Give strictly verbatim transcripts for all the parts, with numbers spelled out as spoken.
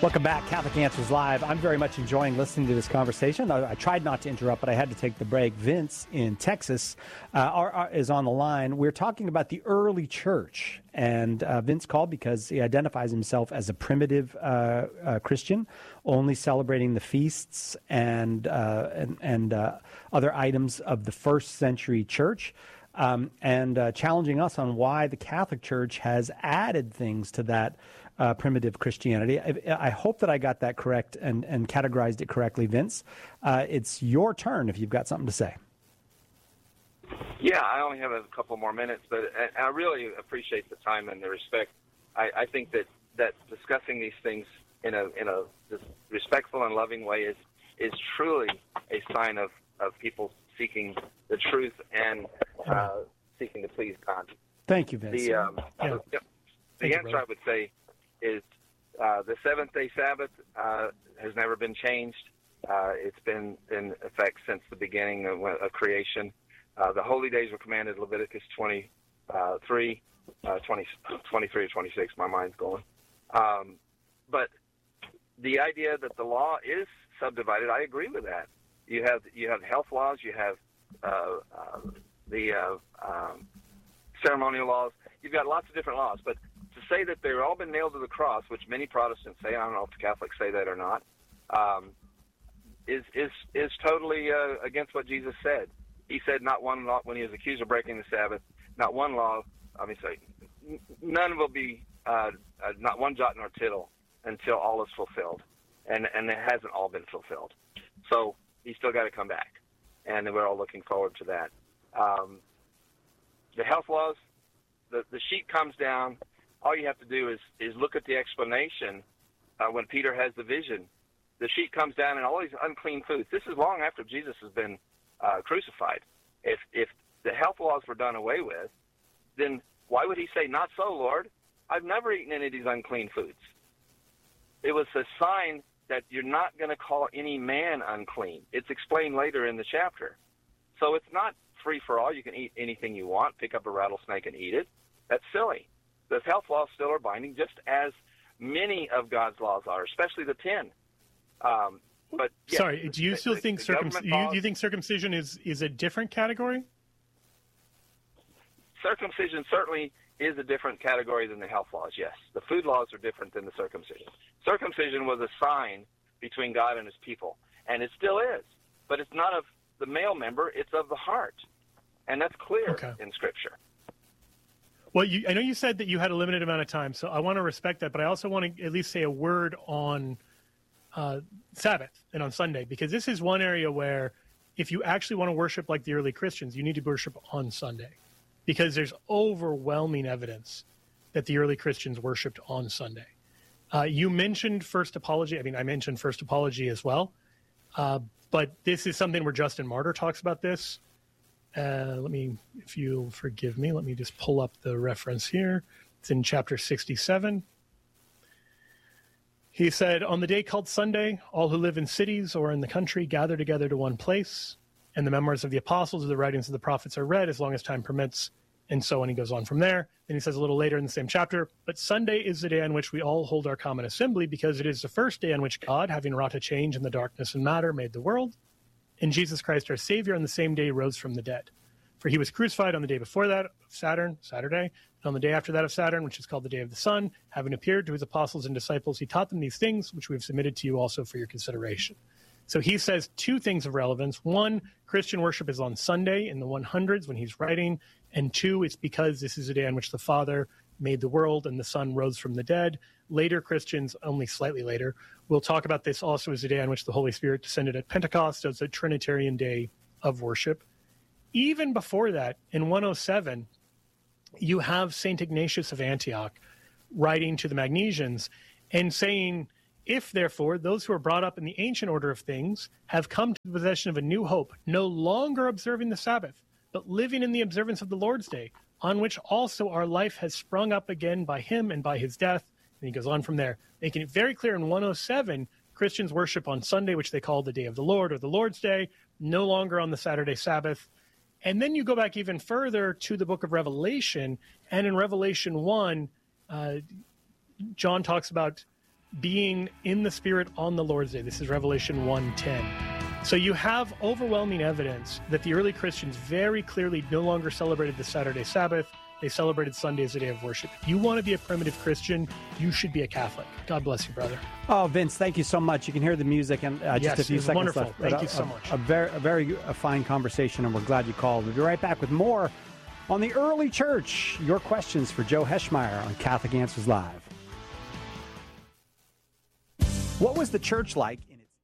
Welcome back, Catholic Answers Live. I'm very much enjoying listening to this conversation. I, I tried not to interrupt, but I had to take the break. Vince in Texas uh, are, are, is on the line. We're talking about the early church, and uh, Vince called because he identifies himself as a primitive uh, uh, Christian, only celebrating the feasts and uh, and, and uh, other items of the first century church. Um, and uh, challenging us on why the Catholic Church has added things to that uh, primitive Christianity. I, I hope that I got that correct and, and categorized it correctly, Vince. Uh, it's your turn if you've got something to say. Yeah, I only have a couple more minutes, but I really appreciate the time and the respect. I, I think that, that discussing these things in a in a respectful and loving way is is truly a sign of, of people seeking the truth and uh, seeking to please God. Thank you, Vince. The, um, yeah. the, the answer, I would say, is uh, the seventh-day Sabbath uh, has never been changed. Uh, it's been in effect since the beginning of, of creation. Uh, the holy days were commanded in Leviticus twenty-three, uh, twenty, twenty-three or twenty-six, my mind's going. Um, but the idea that the law is subdivided, I agree with that. You have you have health laws, you have uh, uh, the uh, um, ceremonial laws. You've got lots of different laws. But to say that they've all been nailed to the cross, which many Protestants say, I don't know if the Catholics say that or not, um, is is is totally uh, against what Jesus said. He said not one law, when he was accused of breaking the Sabbath, not one law, I mean, sorry, none will be, uh, uh, not one jot nor tittle until all is fulfilled. And, and it hasn't all been fulfilled. So he's still got to come back, and we're all looking forward to that. Um, the health laws, the, the sheet comes down. All you have to do is, is look at the explanation uh, when Peter has the vision. The sheet comes down, and all these unclean foods. This is long after Jesus has been uh, crucified. If, if the health laws were done away with, then why would he say, not so, Lord? I've never eaten any of these unclean foods. It was a sign that you're not going to call any man unclean. It's explained later in the chapter. So it's not free for all. You can eat anything you want, pick up a rattlesnake and eat it. That's silly. The health laws still are binding, just as many of God's laws are, especially the ten. Um, but yeah, Sorry, do you the, still the, think the circum- laws, you, you think circumcision is, is a different category? Circumcision certainly is a different category than the health laws, yes. The food laws are different than the circumcision. Circumcision was a sign between God and his people, and it still is. But it's not of the male member, it's of the heart. And that's clear okay. in Scripture. Well, you, I know you said that you had a limited amount of time, so I want to respect that, but I also want to at least say a word on uh, Sabbath and on Sunday, because this is one area where if you actually want to worship like the early Christians, you need to worship on Sunday, because there's overwhelming evidence that the early Christians worshipped on Sunday. Uh, you mentioned First Apology. I mean, I mentioned First Apology as well, uh, but this is something where Justin Martyr talks about this. Uh, let me, if you'll forgive me, let me just pull up the reference here. It's in chapter sixty-seven. He said, on the day called Sunday, all who live in cities or in the country gather together to one place, and the memoirs of the apostles or the writings of the prophets are read as long as time permits, and so on. He goes on from there. Then he says a little later in the same chapter, but Sunday is the day on which we all hold our common assembly, because it is the first day on which God, having wrought a change in the darkness and matter, made the world. And Jesus Christ, our Savior, on the same day rose from the dead. For he was crucified on the day before that of Saturn, Saturday, and on the day after that of Saturn, which is called the day of the sun. Having appeared to his apostles and disciples, he taught them these things, which we have submitted to you also for your consideration. So he says two things of relevance. One, Christian worship is on Sunday in the hundreds when he's writing. And two, it's because this is a day on which the Father made the world and the Son rose from the dead. Later Christians, only slightly later, will talk about this also as a day on which the Holy Spirit descended at Pentecost as a Trinitarian day of worship. Even before that, in one oh seven, you have Saint Ignatius of Antioch writing to the Magnesians and saying, if, therefore, those who are brought up in the ancient order of things have come to the possession of a new hope, no longer observing the Sabbath, but living in the observance of the Lord's Day, on which also our life has sprung up again by him and by his death. And he goes on from there, making it very clear in one oh seven, Christians worship on Sunday, which they call the Day of the Lord or the Lord's Day, no longer on the Saturday Sabbath. And then you go back even further to the book of Revelation, and in Revelation one, uh, John talks about being in the Spirit on the Lord's Day. This is Revelation one ten. So you have overwhelming evidence that the early Christians very clearly no longer celebrated the Saturday Sabbath. They celebrated Sunday as a day of worship. If you want to be a primitive Christian, you should be a Catholic. God bless you, brother. Oh, Vince, thank you so much. You can hear the music and uh, just yes, a few it was seconds wonderful. left. Thank a, you so a, much. A very, a very a fine conversation, and we're glad you called. We'll be right back with more on the early church. Your questions for Joe Heschmeyer on Catholic Answers Live. What was the church like in its...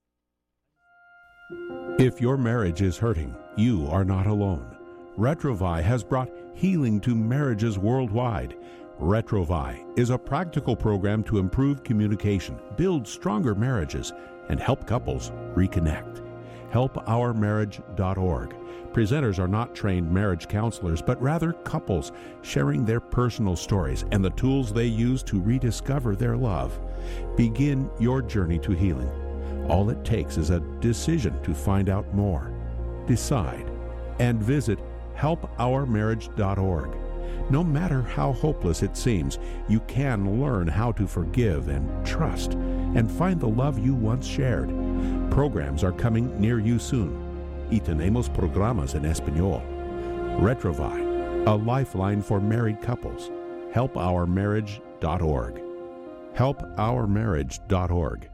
If your marriage is hurting, you are not alone. Retrovai has brought healing to marriages worldwide. Retrovai is a practical program to improve communication, build stronger marriages, and help couples reconnect. help our marriage dot org. Presenters are not trained marriage counselors, but rather couples sharing their personal stories and the tools they use to rediscover their love. Begin your journey to healing. All it takes is a decision to find out more. Decide and visit help our marriage dot org. No matter how hopeless it seems, you can learn how to forgive and trust and find the love you once shared. Programs are coming near you soon. Y tenemos programas en español. Retrovai, a lifeline for married couples. help our marriage dot org. help our marriage dot org.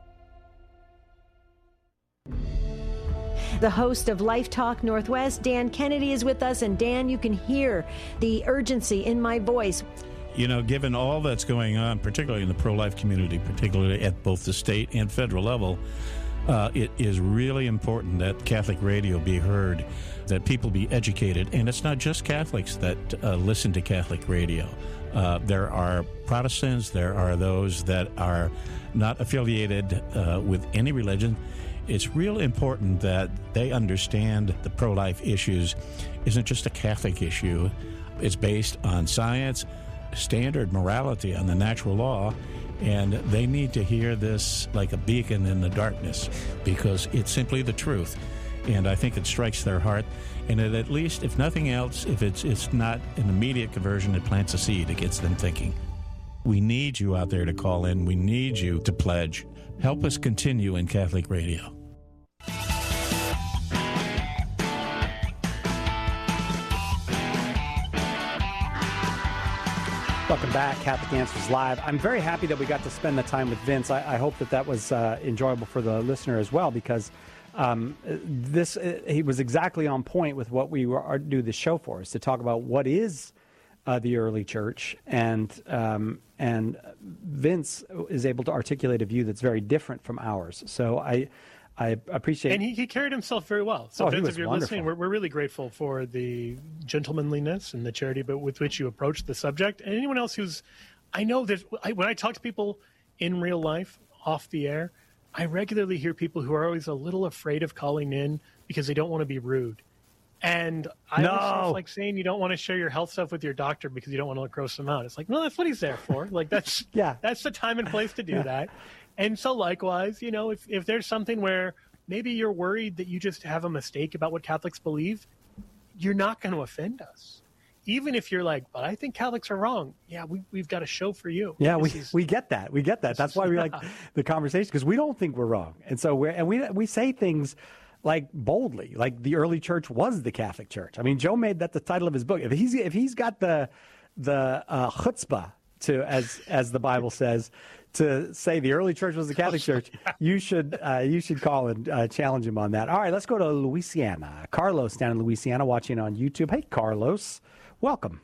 The host of Life Talk Northwest, Dan Kennedy, is with us. And Dan, you can hear the urgency in my voice. You know, given all that's going on, particularly in the pro-life community, particularly at both the state and federal level, uh, it is really important that Catholic radio be heard, that people be educated. And it's not just Catholics that uh, listen to Catholic radio. Uh, there are Protestants, there are those that are not affiliated uh, with any religion. It's real important that they understand the pro-life issues isn't just a Catholic issue. It's based on science, standard morality, on the natural law, and they need to hear this like a beacon in the darkness because it's simply the truth. And I think it strikes their heart, and it at least, if nothing else, if it's it's not an immediate conversion, it plants a seed. It gets them thinking. We need you out there to call in. We need you to pledge. Help us continue in Catholic radio. Welcome back, Catholic Answers Live. I'm very happy that we got to spend the time with Vince. I, I hope that that was uh, enjoyable for the listener as well, because um, this uh, he was exactly on point with what we were, do the show for, is to talk about what is uh, the early church, and um, and Vince is able to articulate a view that's very different from ours. So I. I appreciate, and he, he carried himself very well. So, oh, Vince, if you're wonderful. listening, we're, we're really grateful for the gentlemanliness and the charity, but with which you approached the subject. And anyone else who's, I know that I, when I talk to people in real life, off the air, I regularly hear people who are always a little afraid of calling in because they don't want to be rude. And I no. always it's like saying you don't want to share your health stuff with your doctor because you don't want to gross them out. It's like, no, that's what he's there for. Like that's yeah. that's the time and place to do yeah. that. And so likewise, you know, if, if there's something where maybe you're worried that you just have a mistake about what Catholics believe, you're not going to offend us. Even if you're like, but I think Catholics are wrong. Yeah, we, we've got a show for you. Yeah, this we is, we get that. We get that. That's why we like the conversation, because we don't think we're wrong. And so we're, and we we say things like boldly, like the early church was the Catholic Church. I mean, Joe made that the title of his book. If he's if he's got the the uh, chutzpah to, as as the Bible says, to say the early church was the Catholic Church, you should uh, you should call and uh, challenge him on that. All right, let's go to Louisiana. Carlos down in Louisiana watching on YouTube. Hey, Carlos, welcome.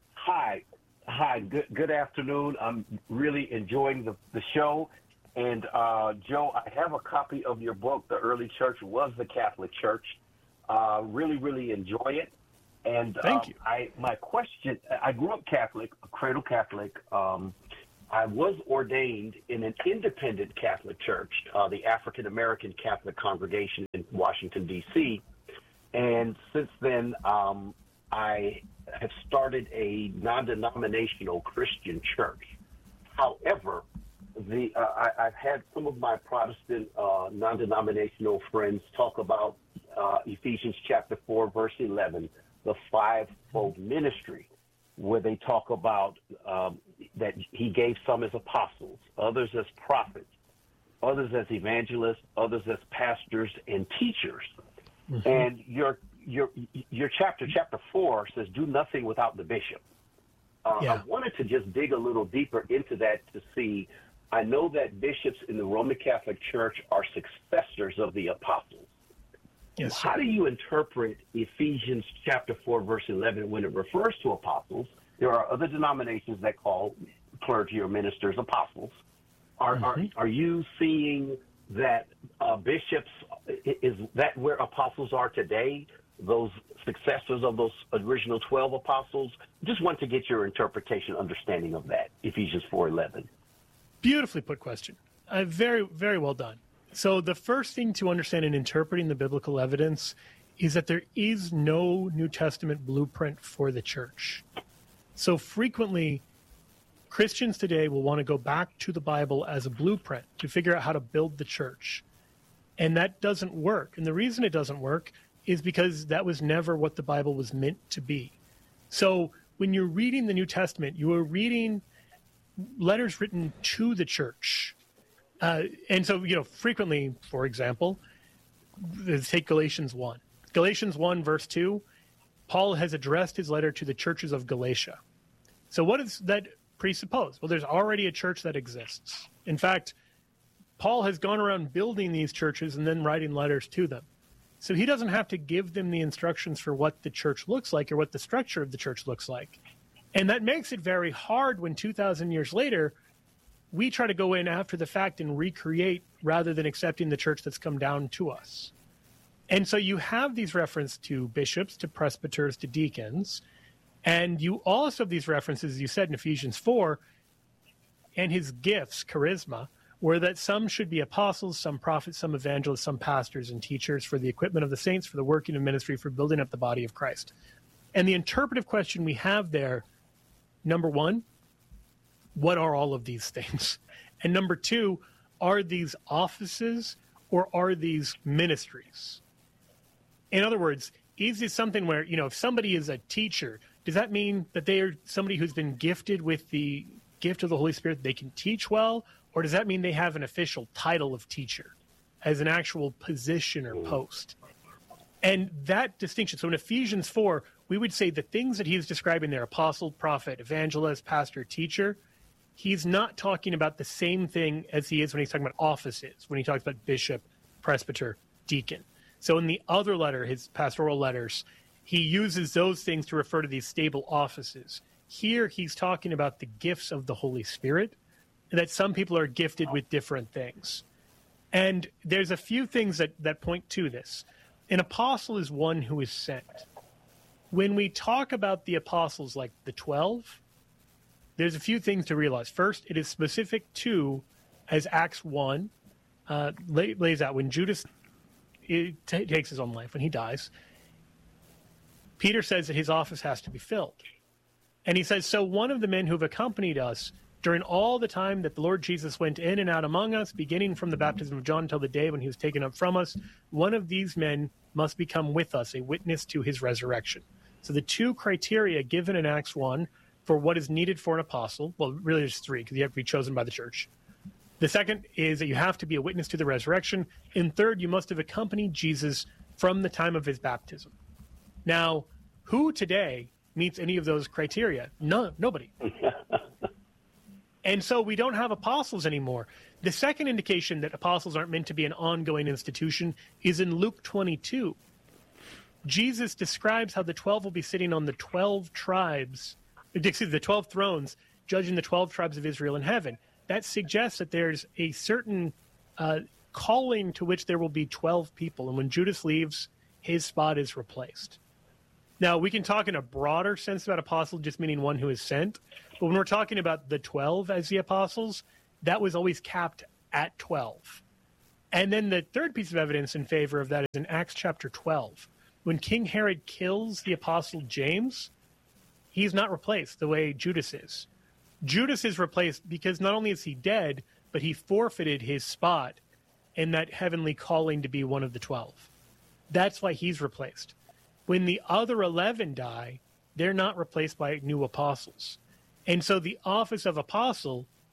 Hi, hi. Good good afternoon. I'm really enjoying the the show, and uh, Joe, I have a copy of your book. The early church was the Catholic Church. Uh, really, really enjoy it. And thank uh, you. I my question. I grew up Catholic, a cradle Catholic. Um, I was ordained in an independent Catholic church, uh, the African American Catholic Congregation in Washington, D C And since then, um, I have started a non-denominational Christian church. However, the uh, I, I've had some of my Protestant uh, non-denominational friends talk about uh, Ephesians chapter four, verse eleven, the fivefold ministry, where they talk about um, that he gave some as apostles, others as prophets, others as evangelists, others as pastors and teachers. Mm-hmm. And your your your chapter, chapter four, says, do nothing without the bishop. Uh, yeah. I wanted to just dig a little deeper into that to see, I know that bishops in the Roman Catholic Church are successors of the apostles. Yes, How do you interpret Ephesians chapter four, verse eleven, when it refers to apostles? There are other denominations that call clergy or ministers apostles. Are mm-hmm. are, are you seeing that uh, bishops, is that where apostles are today, those successors of those original twelve apostles? Just want to get your interpretation, understanding of that, Ephesians four eleven. Beautifully put question. Uh, very, very well done. So the first thing to understand in interpreting the biblical evidence is that there is no New Testament blueprint for the church. So frequently, Christians today will want to go back to the Bible as a blueprint to figure out how to build the church. And that doesn't work. And the reason it doesn't work is because that was never what the Bible was meant to be. So when you're reading the New Testament, you are reading letters written to the church. Uh, and so, you know, frequently, for example, let's take Galatians one. Galatians one, verse two, Paul has addressed his letter to the churches of Galatia. So what does that presuppose? Well, there's already a church that exists. In fact, Paul has gone around building these churches and then writing letters to them. So he doesn't have to give them the instructions for what the church looks like or what the structure of the church looks like. And that makes it very hard when two thousand years later, we try to go in after the fact and recreate rather than accepting the church that's come down to us. And so you have these references to bishops, to presbyters, to deacons, and you also have these references, you said in Ephesians four, and his gifts, charisma, where that some should be apostles, some prophets, some evangelists, some pastors and teachers for the equipment of the saints, for the working of ministry, for building up the body of Christ. And the interpretive question we have there, number one, what are all of these things? And number two, are these offices or are these ministries? In other words, is this something where, you know, if somebody is a teacher, does that mean that they are somebody who's been gifted with the gift of the Holy Spirit, they can teach well? Or does that mean they have an official title of teacher as an actual position or post? And that distinction, so in Ephesians four, we would say the things that he's describing there, apostle, prophet, evangelist, pastor, teacher, he's not talking about the same thing as he is when he's talking about offices, when he talks about bishop, presbyter, deacon. So in the other letter, his pastoral letters, he uses those things to refer to these stable offices. Here he's talking about the gifts of the Holy Spirit, and that some people are gifted with different things. And there's a few things that, that point to this. An apostle is one who is sent. When we talk about the apostles like the twelve, there's a few things to realize. First, it is specific to, as Acts one uh, lay, lays out, when Judas t- takes his own life, when he dies, Peter says that his office has to be filled. And he says, so one of the men who have accompanied us during all the time that the Lord Jesus went in and out among us, beginning from the baptism of John until the day when he was taken up from us, one of these men must become with us, a witness to his resurrection. So the two criteria given in Acts one for what is needed for an apostle, well, really there's three, because you have to be chosen by the church. The second is that you have to be a witness to the resurrection. And third, you must have accompanied Jesus from the time of his baptism. Now, who today meets any of those criteria? No, nobody. And so we don't have apostles anymore. The second indication that apostles aren't meant to be an ongoing institution is in Luke twenty-two. Jesus describes how the twelve will be sitting on the twelve tribes, excuse me, the twelve thrones, judging the twelve tribes of Israel in heaven. That suggests that there's a certain uh, calling to which there will be twelve people. And when Judas leaves, his spot is replaced. Now, we can talk in a broader sense about apostle, just meaning one who is sent. But when we're talking about the twelve as the apostles, that was always capped at twelve. And then the third piece of evidence in favor of that is in Acts chapter twelve. When King Herod kills the apostle James, he's not replaced the way Judas is. Judas is replaced because not only is he dead, but he forfeited his spot in that heavenly calling to be one of the twelve. That's why he's replaced. When the other eleven die, they're not replaced by new apostles. And so the office of apostle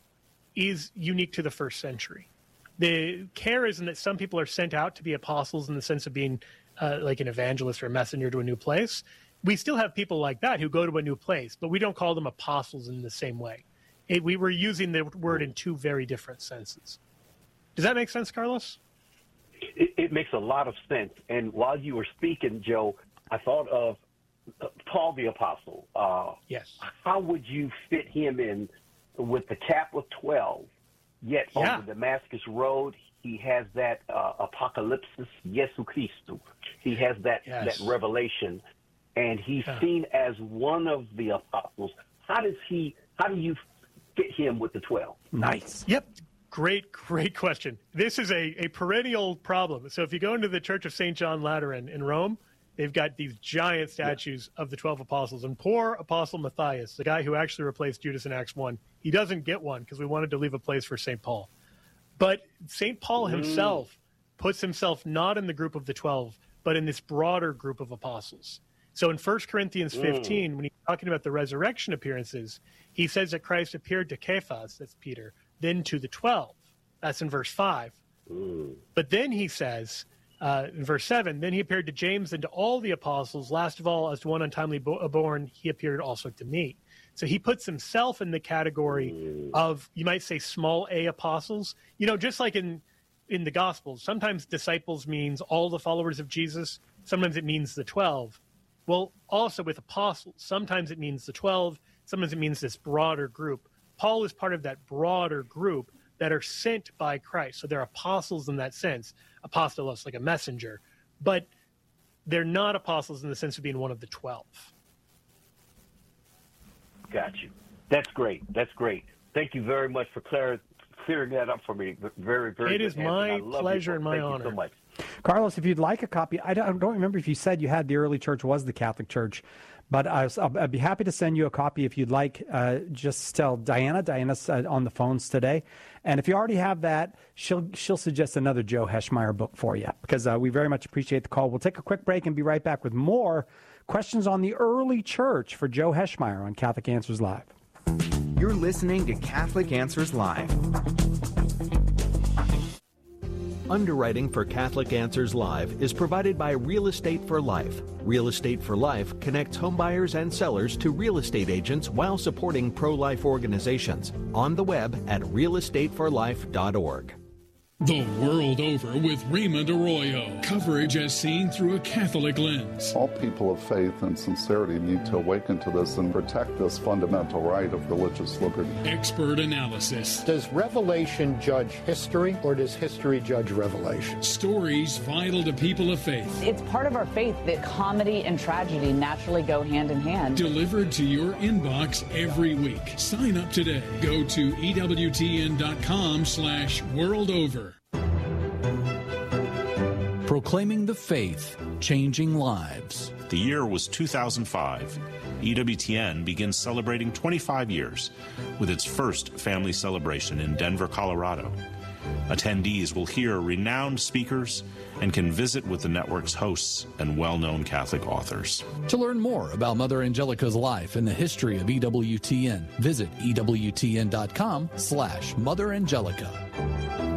is unique to the first century. The charism that some people are sent out to be apostles in the sense of being uh, like an evangelist or a messenger to a new place. We still have people like that who go to a new place, but we don't call them apostles in the same way. It, we were using the word in two very different senses. Does that make sense, Carlos? It, it makes a lot of sense. And while you were speaking, Joe, I thought of Paul the Apostle. Uh, yes. How would you fit him in with the Catholic twelve? Yet yeah. on the Damascus Road, he has that uh, apocalypsis Jesu Christu. He has that, yes. that revelation, and he's yeah. seen as one of the apostles. How does he? How do you fit him with the twelve? Nice. Yep. Great, great question. This is a, a perennial problem. So if you go into the Church of Saint John Lateran in Rome, they've got these giant statues yeah. of the twelve apostles. And poor Apostle Matthias, the guy who actually replaced Judas in Acts one, he doesn't get one because we wanted to leave a place for Saint Paul. But Saint Paul himself mm. puts himself not in the group of the twelve, but in this broader group of apostles. So in First Corinthians fifteen, mm. when he's talking about the resurrection appearances, he says that Christ appeared to Cephas, that's Peter, then to the twelve. That's in verse five. Mm. But then he says, uh, in verse seven, then he appeared to James and to all the apostles. Last of all, as to one untimely bo- born, he appeared also to me. So he puts himself in the category mm. of, you might say, small a apostles. You know, just like in, in the Gospels, sometimes disciples means all the followers of Jesus. Sometimes it means the twelve. Well, also with apostles, sometimes it means the twelve. Sometimes it means this broader group. Paul is part of that broader group that are sent by Christ. So they're apostles in that sense. Apostolos, like a messenger. But they're not apostles in the sense of being one of the twelve. Got you. That's great. That's great. Thank you very much for clear, clearing that up for me. Very, very It is my pleasure and my honor. Thank you so much. Carlos, if you'd like a copy, I don't, don't remember if you said you had the early church was the Catholic Church, but I was, I'd be happy to send you a copy if you'd like. Uh, just tell Diana. Diana's uh, on the phones today. And if you already have that, she'll she'll suggest another Joe Heschmeyer book for you, because uh, we very much appreciate the call. We'll take a quick break and be right back with more questions on the early church for Joe Heschmeyer on Catholic Answers Live. You're listening to Catholic Answers Live. Underwriting for Catholic Answers Live is provided by Real Estate for Life. Real Estate for Life connects homebuyers and sellers to real estate agents while supporting pro-life organizations. On the web at real estate for life dot org. The World Over with Raymond Arroyo. Coverage as seen through a Catholic lens. All people of faith and sincerity need to awaken to this and protect this fundamental right of religious liberty. Expert analysis. Does revelation judge history, or does history judge revelation? Stories vital to people of faith. It's part of our faith that comedy and tragedy naturally go hand in hand. Delivered to your inbox every week. Sign up today. Go to E W T N dot com slash world over. Proclaiming the faith, changing lives. The year was two thousand five. E W T N begins celebrating twenty-five years with its first family celebration in Denver, Colorado. Attendees will hear renowned speakers and can visit with the network's hosts and well-known Catholic authors. To learn more about Mother Angelica's life and the history of E W T N, visit E W T N dot com slash Mother Angelica.